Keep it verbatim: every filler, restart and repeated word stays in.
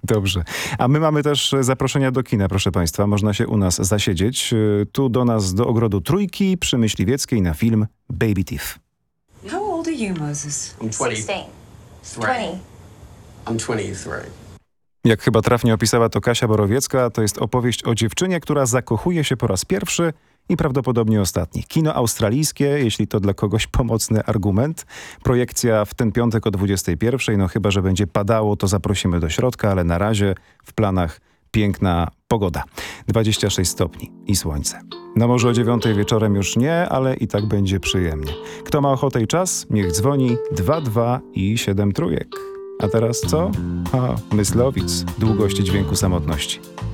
Dobrze. A my mamy też zaproszenia do kina, proszę państwa. Można się u nas zasiedzieć. Tu do nas, do Ogrodu Trójki przy Myśliwieckiej na film Baby Thief. How old are you, Moses? I'm twenty. sixteen. Three. twenty. I'm twenty-three. Jak chyba trafnie opisała to Kasia Borowiecka, to jest opowieść o dziewczynie, która zakochuje się po raz pierwszy i prawdopodobnie ostatni. Kino australijskie, jeśli to dla kogoś pomocny argument. Projekcja w ten piątek o dwudziestej pierwszej. No chyba że będzie padało, to zaprosimy do środka, ale na razie w planach piękna pogoda. dwadzieścia sześć stopni i słońce. No może o dziewiątej wieczorem już nie, ale i tak będzie przyjemnie. Kto ma ochotę i czas, niech dzwoni dwa dwa i siedem trójek. A teraz co? A, Myslowic, długość dźwięku samotności.